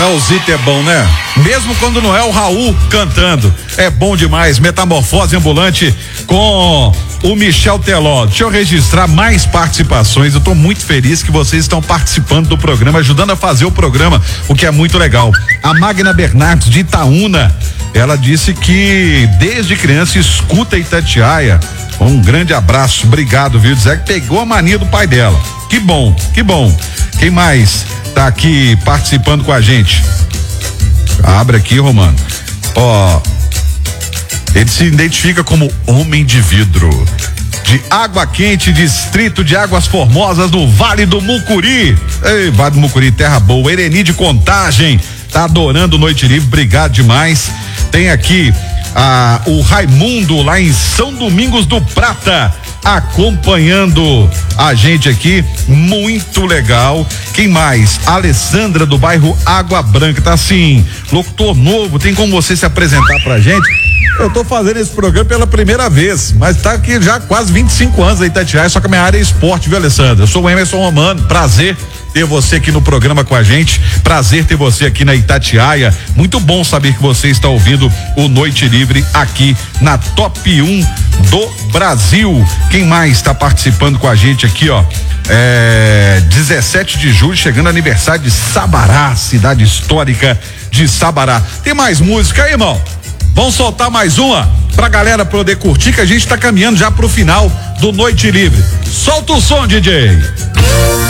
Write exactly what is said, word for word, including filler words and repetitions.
Raulzito é bom, né? Mesmo quando não é o Raul cantando. É bom demais. Metamorfose ambulante com o Michel Teló. Deixa eu registrar mais participações. Eu tô muito feliz que vocês estão participando do programa, ajudando a fazer o programa, o que é muito legal. A Magna Bernardes de Itaúna, ela disse que desde criança escuta Itatiaia. Um grande abraço, obrigado, viu? Dizer que pegou a mania do pai dela. Que bom, que bom. Quem mais tá aqui participando com a gente? Abre aqui, Romano. Ó, ele se identifica como homem de vidro. De Água Quente, distrito de Águas Formosas, no Vale do Mucuri. Ei, Vale do Mucuri, terra boa. Ereni de Contagem, tá adorando Noite Livre, obrigado demais. Tem aqui ah, o Raimundo, lá em São Domingos do Prata, acompanhando a gente aqui, muito legal. Quem mais? Alessandra, do bairro Água Branca, tá assim, locutor novo, tem como você se apresentar pra gente? Eu tô fazendo esse programa pela primeira vez, mas tá aqui já há quase vinte e cinco anos aí, Itatiaia, só que a minha área é esporte, viu, Alessandra? Eu sou o Emerson Romano, prazer ter você aqui no programa com a gente, prazer ter você aqui na Itatiaia, muito bom saber que você está ouvindo o Noite Livre aqui na Top um do Brasil. Quem mais está participando com a gente aqui, ó? É, dezessete de julho, chegando aniversário de Sabará, cidade histórica de Sabará. Tem mais música aí, irmão? Vamos soltar mais uma pra galera poder curtir, que a gente tá caminhando já pro final do Noite Livre. Solta o som, D J.